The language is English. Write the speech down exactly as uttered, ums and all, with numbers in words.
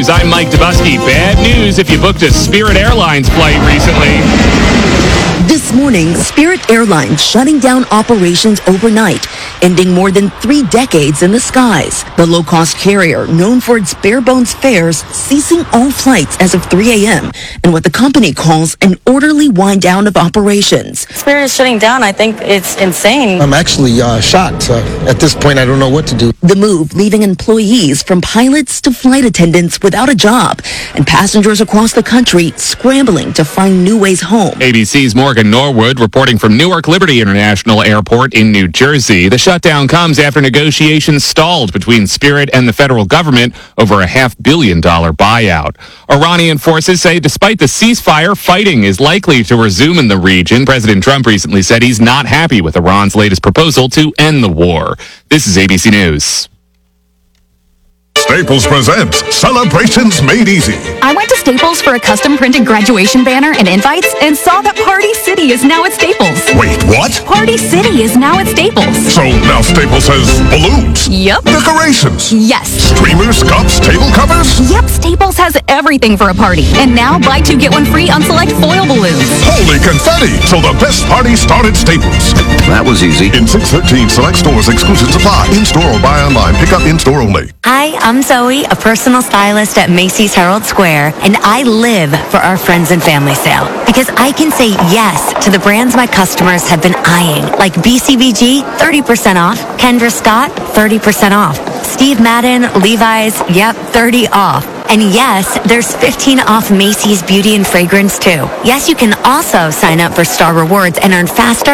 I'm Mike Dubusky. Bad news if you booked a Spirit Airlines flight recently. This morning, Spirit Airlines shutting down operations overnight, ending more than three decades in the skies. The low-cost carrier, known for its bare-bones fares, ceasing all flights as of three a.m. and what the company calls an orderly wind-down of operations. Spirit is shutting down. I think it's insane. I'm actually uh, shocked. Uh, at this point, I don't know what to do. The move leaving employees from pilots to flight attendants without a job, and passengers across the country scrambling to find new ways home. A B C's Morgan Norwood reporting from Newark Liberty International Airport in New Jersey. The shutdown comes after negotiations stalled between Spirit and the federal government over a half billion dollar buyout. Iranian forces say despite the ceasefire, fighting is likely to resume in the region. President Trump recently said he's not happy with Iran's latest proposal to end the war. This is A B C News. Staples presents Celebrations Made Easy. I went to Staples for a custom printed graduation banner and invites and saw that Party City is now at Staples. Wait, what? Party City is now at Staples. So now Staples has balloons? Yep. Decorations? Yes. Streamers, cups, table covers? Yep, Staples has everything for a party. And now buy two, get one free on select foil balloons. Holy confetti! So the best party started Staples. That was easy. In six thirteen select stores, exclusions apply. In-store or buy online, pick up in-store only. Hi, I'm Zoe, a personal stylist at Macy's Herald Square, and I live for our friends and family sale because I can say yes to the brands my customers have been eyeing, like B C B G, thirty percent off, Kendra Scott, thirty percent off, Steve Madden, Levi's, yep, thirty off. And yes, there's fifteen off Macy's Beauty and Fragrance too. Yes, you can also sign up for Star Rewards and earn faster